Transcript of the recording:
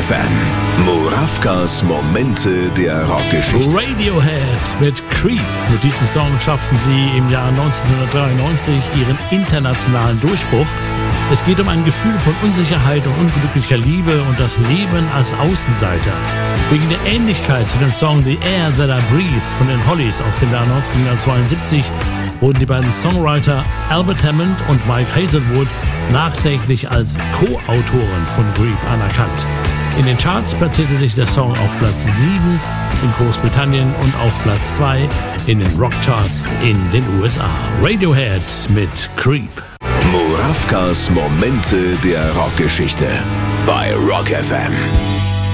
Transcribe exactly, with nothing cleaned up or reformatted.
F M. Murawkas Momente der Rockgeschichte. Radiohead mit Creep. Mit diesem Song schafften sie im Jahr neunzehnhundertdreiundneunzig ihren internationalen Durchbruch. Es geht um ein Gefühl von Unsicherheit und unglücklicher Liebe und das Leben als Außenseiter. Wegen der Ähnlichkeit zu dem Song The Air That I Breathe von den Hollies aus dem Jahr neunzehnhundertzweiundsiebzig wurden die beiden Songwriter Albert Hammond und Mike Hazelwood nachträglich als Co-Autoren von Creep anerkannt. In den Charts platzierte sich der Song auf Platz sieben in Großbritannien und auf Platz zwei in den Rockcharts in den U S A. Radiohead mit Creep. Murawkas Momente der Rockgeschichte bei Rock F M.